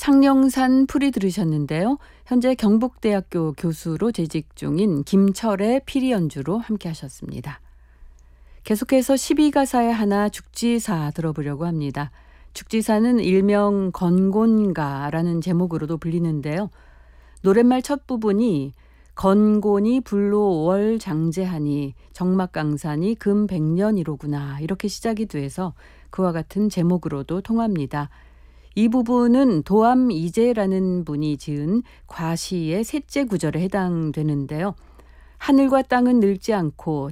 창녕산 풀이 들으셨는데요. 현재 경북대학교 교수로 재직 중인 김철의 피리 연주로 함께 하셨습니다. 계속해서 12가사의 하나 죽지사 들어보려고 합니다. 죽지사는 일명 건곤가라는 제목으로도 불리는데요. 노랫말 첫 부분이 건곤이 불로 월 장제하니 정막강산이 금 100년이로구나 이렇게 시작이 돼서 그와 같은 제목으로도 통합니다. 이 부분은 도암 이재라는 분이 지은 과시의 셋째 구절에 해당되는데요. 하늘과 땅은 늙지 않고